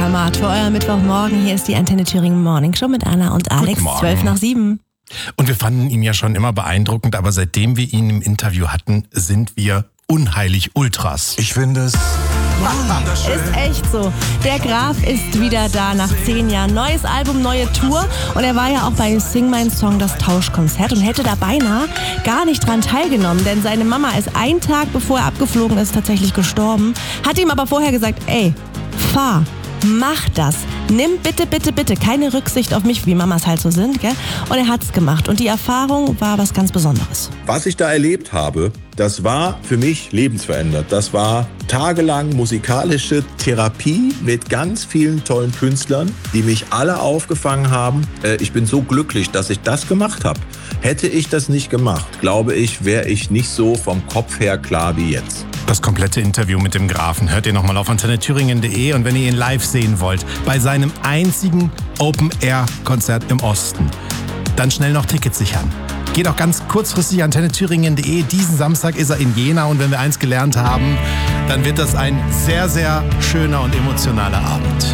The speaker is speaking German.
Kamat für euer Mittwochmorgen. Hier ist die Antenne Thüringen Morning Show mit Anna und Alex, 12:07. Und wir fanden ihn ja schon immer beeindruckend, aber seitdem wir ihn im Interview hatten, sind wir unheilig Ultras. Ich finde es Ist echt so. Der Graf ist wieder da nach 10 Jahren. Neues Album, neue Tour. Und er war ja auch bei Sing Mein Song, das Tauschkonzert, und hätte da beinahe gar nicht dran teilgenommen. Denn seine Mama ist einen Tag, bevor er abgeflogen ist, tatsächlich gestorben. Hat ihm aber vorher gesagt, ey, fahr. Mach das. Nimm bitte, bitte, bitte keine Rücksicht auf mich, wie Mamas halt so sind, gell? Und er hat's gemacht. Und die Erfahrung war was ganz Besonderes. Was ich da erlebt habe, das war für mich lebensverändert. Das war tagelang musikalische Therapie mit ganz vielen tollen Künstlern, die mich alle aufgefangen haben. Ich bin so glücklich, dass ich das gemacht habe. Hätte ich das nicht gemacht, glaube ich, wäre ich nicht so vom Kopf her klar wie jetzt. Das komplette Interview mit dem Grafen hört ihr nochmal auf antennethüringen.de, und wenn ihr ihn live sehen wollt, bei seinem einzigen Open-Air-Konzert im Osten, dann schnell noch Tickets sichern. Geht auch ganz kurzfristig antennethüringen.de. Diesen Samstag ist er in Jena, und wenn wir eins gelernt haben, dann wird das ein sehr, sehr schöner und emotionaler Abend.